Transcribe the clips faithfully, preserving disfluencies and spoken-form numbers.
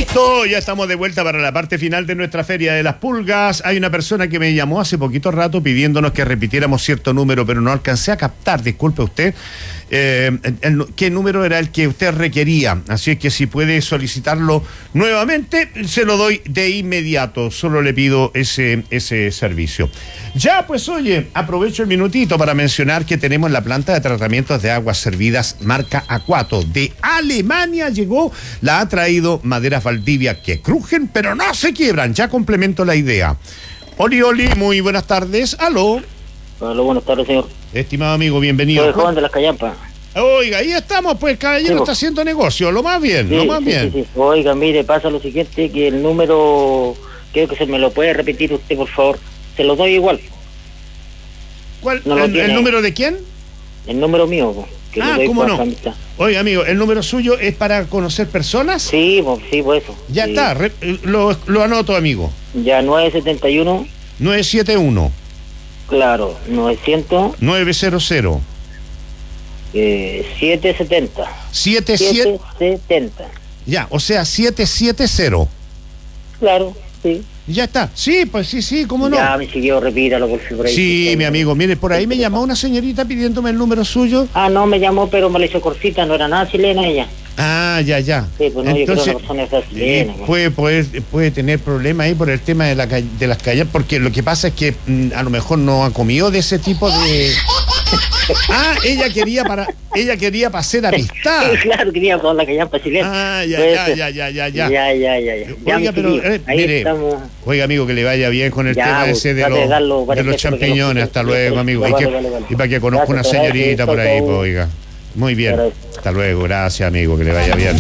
Listo, ya estamos de vuelta para la parte final de nuestra Feria de las Pulgas. Hay una persona que me llamó hace poquito rato pidiéndonos que repitiéramos cierto número, pero no alcancé a captar, disculpe usted, eh, el, qué número era el que usted requería. Así es que si puede solicitarlo nuevamente, se lo doy de inmediato. Solo le pido ese, ese servicio. Ya, pues oye, aprovecho el minutito para mencionar que tenemos la planta de tratamientos de aguas servidas marca Aquato. De Alemania llegó, la ha traído Maderas Valdivia que crujen, pero no se quiebran. Ya complemento la idea. Oli, Oli, muy buenas tardes. Aló. Aló, buenas tardes, señor. Estimado amigo, bienvenido. Soy Juan de las Callampas. Oiga, ahí estamos, pues, caballero, sí, está haciendo negocio, lo más bien, sí, lo más sí, bien. Sí, sí. Oiga, mire, pasa lo siguiente, que el número, creo que se me lo puede repetir usted, por favor. Se lo doy igual. ¿Cuál? No el, ¿El número de quién? El número mío, que ah, ¿cómo no? Oiga, amigo, ¿el número suyo es para conocer personas? Sí, pues, sí, por eso. Ya sí. está, re, lo, lo anoto, amigo. Ya, nueve setenta y uno. nueve siete uno. Claro, novecientos. nueve cero cero. Eh, siete setenta. siete siete setenta. Ya, o sea, siete siete cero. Claro, sí. Ya está. Sí, pues sí, sí, cómo no. Ya me siguió, repítalo por favor. Sí, mi amigo, mire, por ahí me llamó una señorita pidiéndome el número suyo. Ah, no, me llamó, pero me la hizo cortita, no era nada chilena ella. Ah, ya, ya. Sí, pues no, entonces, yo creo que la persona es chilena. Eh, puede, puede, puede tener problemas ahí por el tema de, la, de las calles, porque lo que pasa es que mm, a lo mejor no ha comido de ese tipo de... Ah, ella quería para ella quería para hacer amistad. Claro, quería con la callampa chilena. Ah, ya, ya, ya, ya, ya, ya. Ya, ya, ya, ya. Oiga, pero, eh, mire, estamos... oiga, amigo, que le vaya bien con el ya, tema ese de, lo, de, de los champiñones. Hasta luego, amigo. Vale, y, que, vale, vale. y para que conozca una señorita por ahí, pues, oiga. Muy bien. Hasta luego, gracias, amigo, que le vaya bien.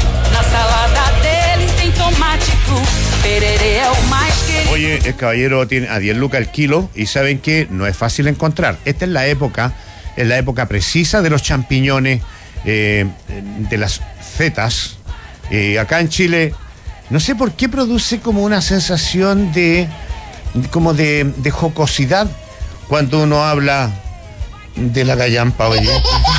Oye, el caballero tiene a diez lucas el kilo y saben que no es fácil encontrar. Esta es la época, es la época precisa de los champiñones, eh, de las setas. Eh, acá en Chile, no sé por qué produce como una sensación de, como de, de jocosidad cuando uno habla de la callampa, oye.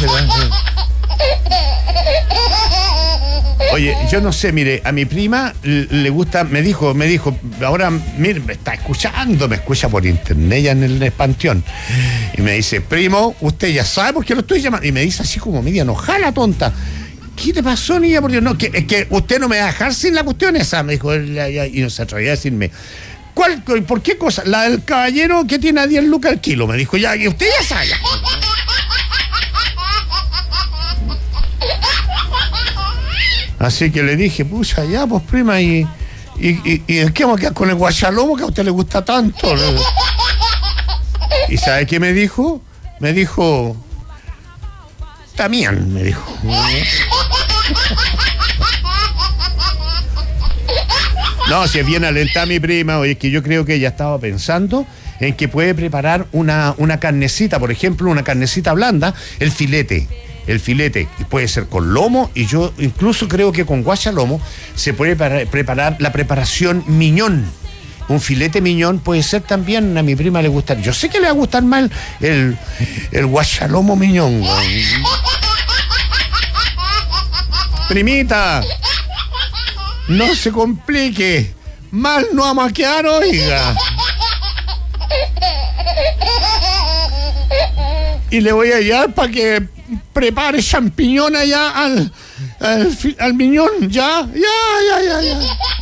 Oye, yo no sé, mire, a mi prima le gusta, me dijo, me dijo, ahora, mire, me está escuchando, me escucha por internet ya en el, en el panteón. Y me dice, primo, usted ya sabe por qué lo estoy llamando. Y me dice así como media enojada, tonta. ¿Qué te pasó, niña? Por Dios, no, que, es que usted no me va a dejar sin la cuestión esa, me dijo, y no se atrevía a decirme. ¿Cuál, por qué cosa? La del caballero que tiene a diez lucas el kilo, me dijo, ya, y usted ya sabe. Así que le dije, pucha, ya, pues prima, y, y, y, y ¿qué vamos a quedar con el guachalomo que a usted le gusta tanto? ¿Y sabe qué me dijo? Me dijo, también, me dijo. No, si es bien alentada mi prima, oye, es que yo creo que ella estaba pensando en que puede preparar una, una carnecita, por ejemplo, una carnecita blanda, el filete. El filete, y puede ser con lomo, y yo incluso creo que con guachalomo se puede para, preparar la preparación miñón. Un filete miñón puede ser también, a mi prima le gusta, yo sé que le va a gustar más el, el guachalomo miñón. Primita, no se complique, mal no vamos a quedar, oiga. Y le voy a llevar para que prepare champiñón allá al, al, al miñón, ya, ya, ya, ya, ya.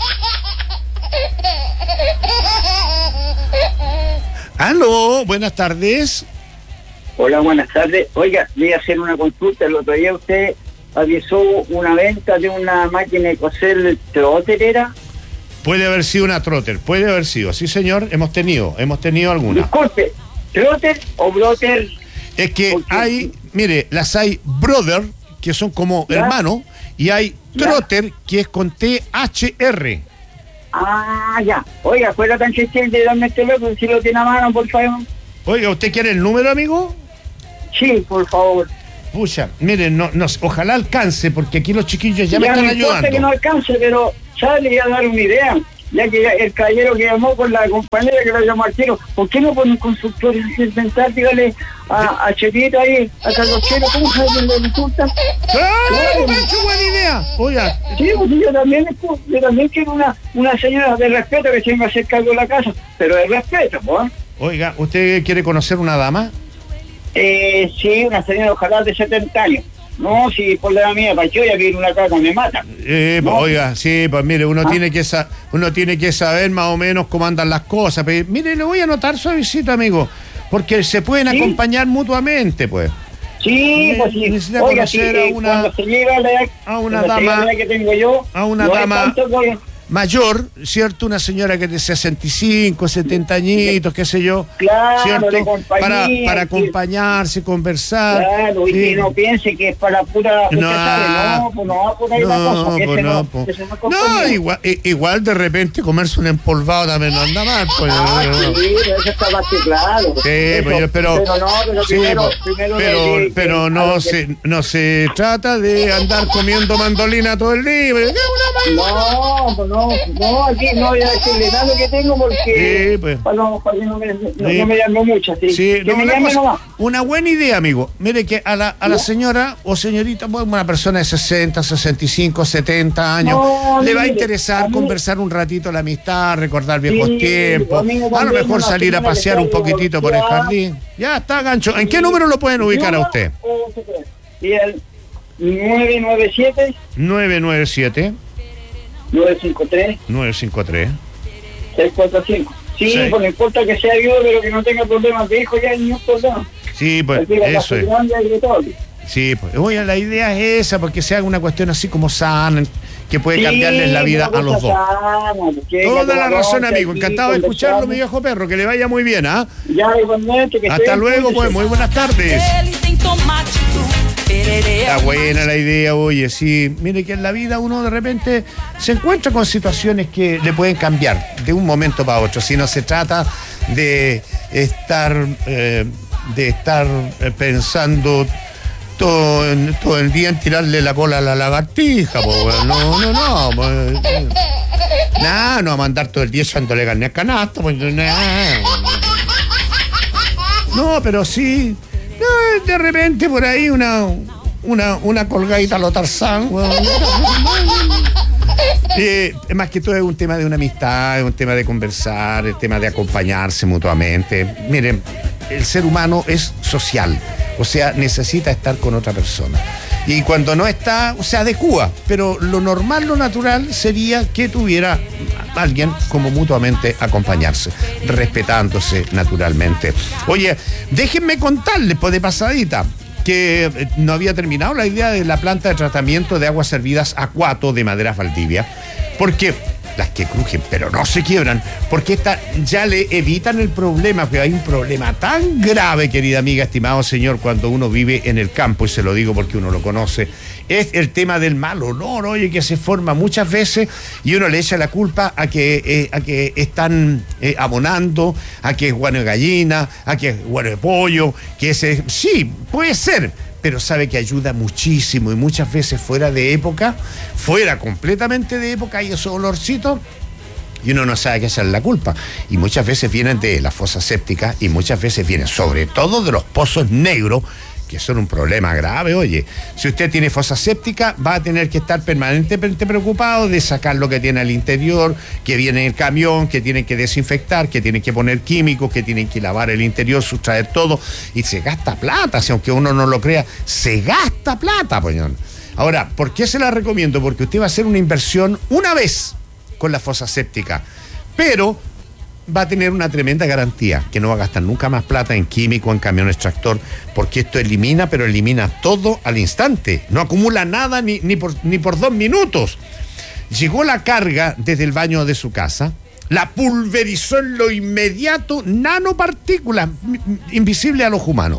Aló, buenas tardes. Hola, buenas tardes. Oiga, voy a hacer una consulta. El otro día usted avisó una venta de una máquina de coser trotter, ¿era? Puede haber sido una trotter, puede haber sido, sí señor, hemos tenido, hemos tenido alguna. Disculpe, ¿trotter o blotter? Es que porque hay, mire, las hay brother, que son como ¿ya? hermanos, y hay ¿ya? trotter, que es con T H R. Ah, ya. Oiga, fuera tan chiste de darme este teléfono, si lo tiene a mano, por favor. Oiga, ¿usted quiere el número, amigo? Sí, por favor. Pucha, mire, no, no, ojalá alcance, porque aquí los chiquillos ya, ya me están no ayudando. Que no alcance, pero, ¿sabes? Le voy a dar una idea. ya que el caballero que llamó con la compañera que lo llamó al tiro, ¿por qué no pone un consultorio dental? Dígale a, a Chetito ahí, a Carlos Chero, ¿cómo sabe que le resulta? ¡Claro, Pancho, buena idea! Oiga. Sí, pues yo también, yo también quiero una, una señora de respeto que se venga a hacer cargo de la casa, pero de respeto, pues. Oiga, ¿usted quiere conocer una dama? Eh, sí, una señora ojalá de setenta años. No, si por la edad mía, Pancho, ya que ir una casa me mata. Eh, no. pues, oiga, sí, pues mire, uno, ¿Ah? tiene que sa- uno tiene que saber más o menos cómo andan las cosas. Pero, mire, le voy a anotar su visita, amigo, porque se pueden ¿Sí? acompañar mutuamente, pues. Sí, Ne- pues sí. necesita Oiga, sí, conocer a eh, una- cuando se llega a la edad, a una cuando se llega a dama- la edad que tengo yo, a una no es dama- tanto que- Mayor, ¿cierto? Una señora que de sesenta y cinco, setenta añitos, qué sé yo. Claro, ¿cierto? de compañía, Para, para que- acompañarse, conversar. Claro, y Sí. que no piense que es para pura... usted No, sabe, no, pues no, por ahí la no, cosa, que pues ese no, no, pues. ese no es No, compañía. igual, i- igual de repente comerse un empolvado también no anda mal, pues. Ah, sí, pero eso está más que claro. Sí, Eso, pues yo- pero, pero no, pero sí, primero, pues, primero pero, de- de- pero a no lo que- se, no se trata de andar comiendo mandolina todo el día. pero- No, pues no, no, aquí no voy a decirle nada lo que tengo porque Sí, pues. para, no, para que no me, no, Sí. no me llame mucho, así. Sí, que no, me una, llame cosa- nomás. una buena idea, amigo. Mire que a la, a la señora o señorita, pues, una persona de sesenta, sesenta y cinco, setenta años, No, le va a mire, interesar a mí- conversar un ratito la amistad, recordar viejos Sí, tiempos, a mí me a lo también mejor una salir a señora que pasear un está poquitito por el divorciada. jardín. Ya está, gancho. ¿En qué número lo pueden ubicar a usted? Y el nueve nueve siete, nueve nueve siete, nueve cinco tres, nueve cinco tres. seis cuatro cinco. Sí, Sí. pues no importa que sea viudo, pero que no tenga problemas de hijo, ya hay ningún problema. Sí, pues Aquí la eso casa es. grande y de todo. Sí, pues. Oye, la idea es esa, porque sea una cuestión así como sana, que puede Sí, cambiarles la vida una a los cosa dos. sana, que venga Toda la con razón, once amigo. aquí, Encantado de escucharlo, mi conversamos. viejo perro. Que le vaya muy bien, ¿ah? Ya, igualmente, que Hasta esté luego, bien, pues. Muy buenas tardes. Ele tem tomate cru, pererê. Está buena la idea, oye, sí. Mire que en la vida uno de repente se encuentra con situaciones que le pueden cambiar de un momento para otro. Si no se trata de estar, eh, de estar eh, pensando todo, en- todo el día en tirarle la cola a la lagartija, pues, bueno. no, no, no. Pues, eh, nada, no a mandar todo el día echándole carne al canasto, pues, nada. No, pero sí. No, de repente por ahí una una, una colgadita a lo Tarzán, weón. Eh, más que todo es un tema de una amistad, es un tema de conversar, es tema de acompañarse mutuamente. Miren, el ser humano es social, o sea, necesita estar con otra persona. Y cuando no está, se adecúa, pero lo normal, lo natural sería que tuviera alguien como mutuamente acompañarse, respetándose naturalmente. Oye, déjenme contarles, pues de pasadita, que eh, no había terminado la idea de la planta de tratamiento de aguas servidas Acuato de Maderas Valdivia, porque las que crujen pero no se quiebran, porque esta ya le evitan el problema, porque hay un problema tan grave, querida amiga, estimado señor, cuando uno vive en el campo, y se lo digo porque uno lo conoce, es el tema del mal olor, oye, que se forma muchas veces y uno le echa la culpa a que, eh, a que están eh, abonando, a que es guano de gallina, a que es guano de pollo, que ese, sí, puede ser, pero sabe que ayuda muchísimo y muchas veces fuera de época, fuera completamente de época, hay esos olorcitos y uno no sabe qué hacer la culpa. Y muchas veces vienen de las fosas sépticas y muchas veces vienen sobre todo de los pozos negros, que son un problema grave. Oye, si usted tiene fosa séptica, va a tener que estar permanentemente preocupado de sacar lo que tiene al interior, que viene en el camión, que tienen que desinfectar, que tienen que poner químicos, que tienen que lavar el interior, sustraer todo, y se gasta plata, si aunque uno no lo crea, se gasta plata, poñón. Ahora, ¿por qué se la recomiendo? Porque usted va a hacer una inversión una vez con la fosa séptica, pero va a tener una tremenda garantía, que no va a gastar nunca más plata en químico, en camión extractor, porque esto elimina, pero elimina todo al instante. No acumula nada ni, ni, por, ni por dos minutos. Llegó la carga desde el baño de su casa, la pulverizó en lo inmediato, nanopartículas, invisible a los humanos.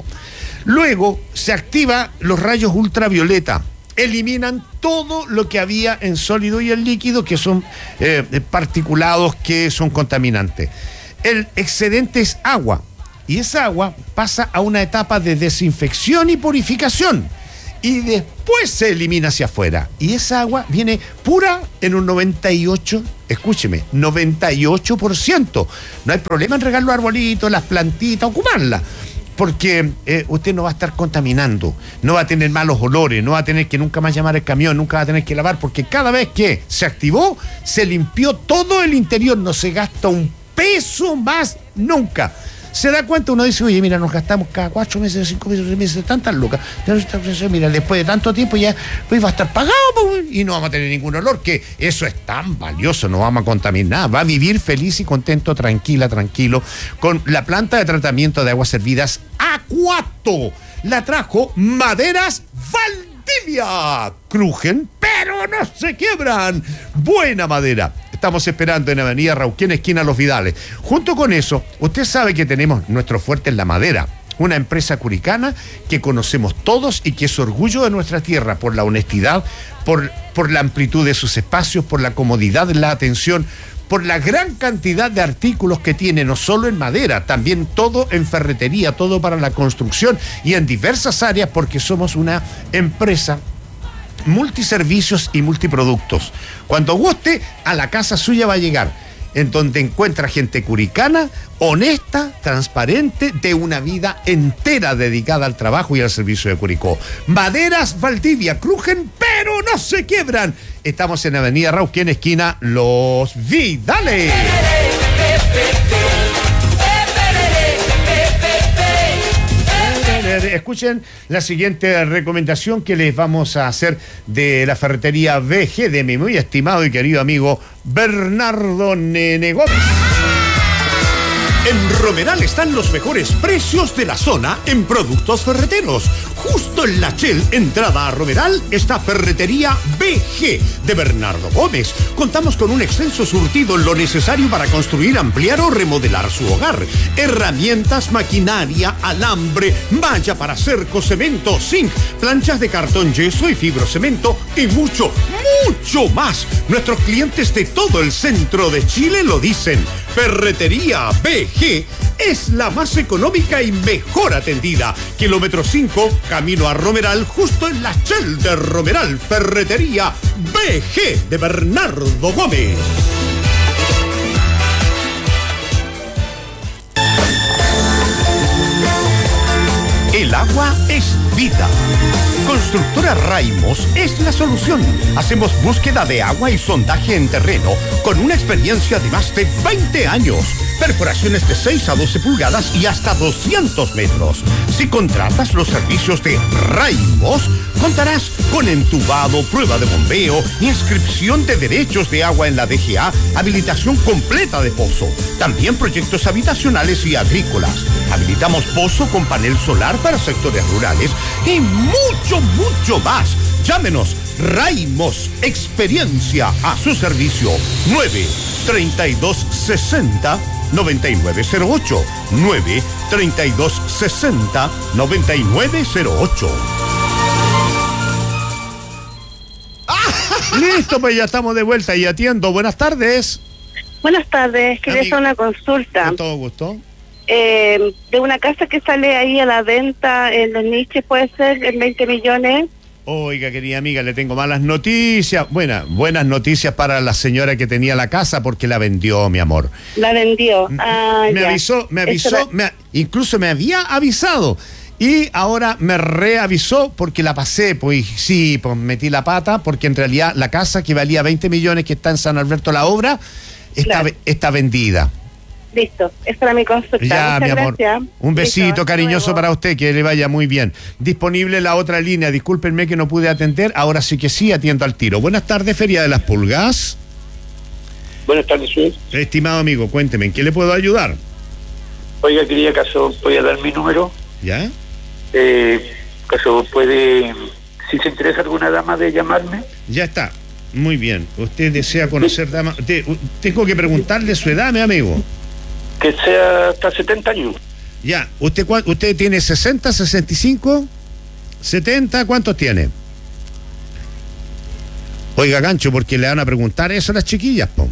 Luego se activa los rayos ultravioleta, eliminan todo lo que había en sólido y en líquido, que son eh, particulados, que son contaminantes. El excedente es agua, y esa agua pasa a una etapa de desinfección y purificación. y después se elimina hacia afuera. Y esa agua viene pura en un noventa y ocho, escúcheme, noventa y ocho por ciento. No hay problema en regar los arbolitos, las plantitas, ocuparlas. Porque eh, usted no va a estar contaminando, no va a tener malos olores, no va a tener que nunca más llamar el camión, nunca va a tener que lavar, porque cada vez que se activó, se limpió todo el interior, no se gasta un peso más nunca. Se da cuenta, uno dice, oye, mira, nos gastamos cada cuatro meses, cinco meses, tres meses, tantas lucas. Mira, después de tanto tiempo ya pues va a estar pagado, pues, y no vamos a tener ningún olor, que eso es tan valioso, no vamos a contaminar, va a vivir feliz y contento, tranquila, tranquilo, con la planta de tratamiento de aguas servidas Acuato. La trajo Maderas Valdivia. Crujen, pero no se quiebran. Buena madera. Estamos esperando en Avenida Rauquén, esquina Los Vidales. Junto con eso, usted sabe que tenemos nuestro fuerte en la madera. Una empresa curicana que conocemos todos y que es orgullo de nuestra tierra por la honestidad, por, por la amplitud de sus espacios, por la comodidad de la atención, por la gran cantidad de artículos que tiene, no solo en madera, también todo en ferretería, todo para la construcción y en diversas áreas, porque somos una empresa multiservicios y multiproductos. Cuando guste, a la casa suya va a llegar, en donde encuentra gente curicana, honesta, transparente, de una vida entera dedicada al trabajo y al servicio de Curicó. Maderas Valdivia, crujen, pero no se quiebran. Estamos en Avenida Rauquén, esquina Los Vidales. Escuchen la siguiente recomendación que les vamos a hacer de la ferretería B G de mi muy estimado y querido amigo Bernardo Nene Gómez. En Romeral están los mejores precios de la zona en productos ferreteros. Justo en la Shell, entrada a Romeral, está Ferretería B G de Bernardo Gómez. Contamos con un extenso surtido en lo necesario para construir, ampliar o remodelar su hogar. Herramientas, maquinaria, alambre, malla para cerco, cemento, zinc, planchas de cartón, yeso y fibrocemento y mucho, mucho más. Nuestros clientes de todo el centro de Chile lo dicen. Ferretería B G es la más económica y mejor atendida. Kilómetro cinco, camino a Romeral, justo en la Shell de Romeral. Ferretería B G de Bernardo Gómez. El agua es vida. Constructora Raimos es la solución. Hacemos búsqueda de agua y sondaje en terreno con una experiencia de más de veinte años. Perforaciones de seis a doce pulgadas y hasta doscientos metros. Si contratas los servicios de Raimos, contarás con entubado, prueba de bombeo, inscripción de derechos de agua en la D G A, habilitación completa de pozo. También proyectos habitacionales y agrícolas. Habilitamos pozo con panel solar para sectores rurales y mucho, mucho más. Llámenos. Raimos, experiencia a su servicio. nueve treinta y dos sesenta noventa y nueve cero ocho. nueve treinta y dos sesenta noventa y nueve cero ocho. Listo, pues ya estamos de vuelta y atiendo. Buenas tardes. Buenas tardes, quería hacer una consulta. Con todo gusto. Eh, de una casa que sale ahí a la venta en los niches, puede ser en veinte millones. Oiga, querida amiga, le tengo malas noticias. Buena, buenas noticias para la señora que tenía la casa porque la vendió, mi amor. La vendió. Ah, me ya. avisó, me avisó, Eso... me, incluso me había avisado. Y ahora me reavisó porque la pasé, pues sí, pues metí la pata, porque en realidad la casa que valía veinte millones, que está en San Alberto la obra, está, claro. está vendida. Listo, esa era mi consulta. Ya, Muchas mi amor. Gracias. Un besito Listo, cariñoso para usted, que le vaya muy bien. Disponible la otra línea, discúlpenme que no pude atender, ahora sí que sí, atiendo al tiro. Buenas tardes, Feria de las Pulgas. Buenas tardes, señor. Estimado amigo, cuénteme, ¿en qué le puedo ayudar? Oiga, quería acaso, ¿podría dar mi número? ¿Ya? Eh, ¿Acaso puede, si se interesa alguna dama de llamarme? Ya está, muy bien. ¿Usted desea conocer dama? Te, tengo que preguntarle su edad, mi amigo. Que sea hasta setenta años. Ya, ¿usted usted tiene sesenta, sesenta y cinco, setenta? ¿Cuántos tiene? Oiga, gancho, porque le van a preguntar eso a las chiquillas, po.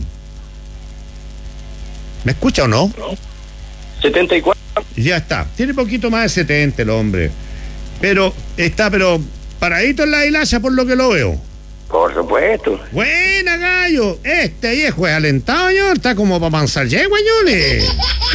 ¿Me escucha o no? No. setenta y cuatro. Ya está, tiene poquito más de setenta el hombre. Pero está, pero Paradito en la hilacha por lo que lo veo. Por supuesto. Buena, gallo. Este viejo es alentado, señor. Está como para mansar yegua, ñole.